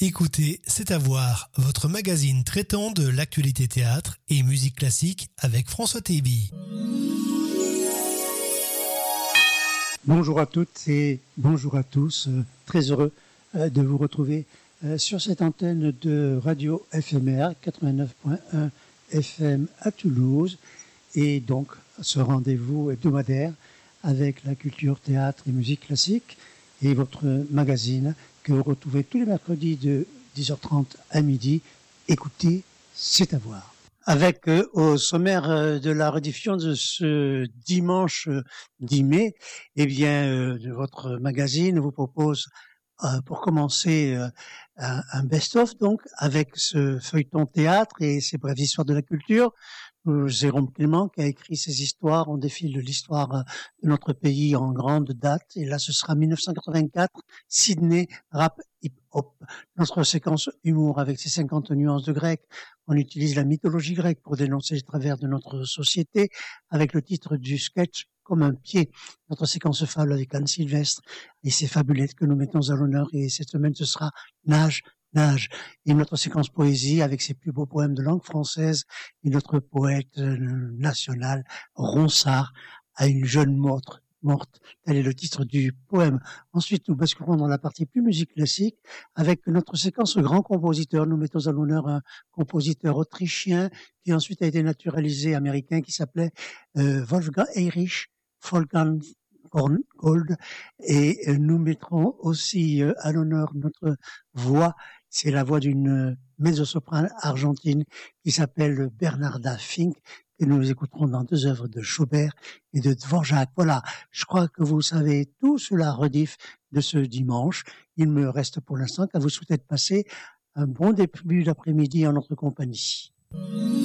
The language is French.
Écoutez, c'est à voir, votre magazine traitant de l'actualité théâtre et musique classique avec François Téby. Bonjour à toutes et bonjour à tous. Très heureux de vous retrouver sur cette antenne de Radio FMR 89.1 FM à Toulouse et donc ce rendez-vous hebdomadaire avec la culture, théâtre et musique classique et votre magazine que vous retrouvez tous les mercredis de 10h30 à midi. Écoutez, c'est à voir. Avec au sommaire de la rediffusion de ce dimanche 10 mai, eh bien, votre magazine vous propose pour commencer un best-of donc avec ce feuilleton théâtre et ces brèves histoires de la culture. Jérôme Clément qui a écrit ces histoires, on défile de l'histoire de notre pays en grande date et là ce sera 1984, Sydney Rap Hip Hop. Notre séquence humour avec ses 50 nuances de grec, on utilise la mythologie grecque pour dénoncer les travers de notre société avec le titre du sketch Comme un pied. Notre séquence fable avec Anne Sylvestre et ses fabulettes que nous mettons à l'honneur et cette semaine ce sera Nage. Et notre séquence poésie avec ses plus beaux poèmes de langue française et notre poète national, Ronsard, à une jeune morte. Tel est le titre du poème. Ensuite, nous basculerons dans la partie plus musique classique avec notre séquence grand compositeur. Nous mettons à l'honneur un compositeur autrichien qui ensuite a été naturalisé américain qui s'appelait Wolfgang Heinrich Gold. Et nous mettrons aussi à l'honneur notre voix. C'est la voix d'une mezzo-soprane argentine qui s'appelle Bernarda Fink, que nous écouterons dans 2 œuvres de Schubert et de Dvorak. Voilà, je crois que vous savez tout sur la rediff de ce dimanche. Il me reste pour l'instant qu'à vous souhaiter de passer un bon début d'après-midi en notre compagnie.